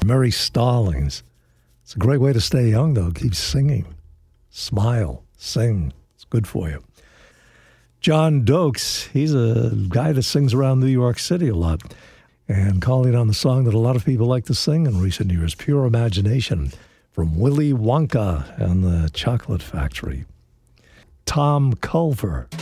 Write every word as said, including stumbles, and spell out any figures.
Mary Stallings. It's a great way to stay young, though. Keep singing. Smile. Sing. It's good for you. John Dokes, he's a guy that sings around New York City a lot. And calling on the song that a lot of people like to sing in recent years, Pure Imagination, from Willy Wonka and the Chocolate Factory. Tom Culver.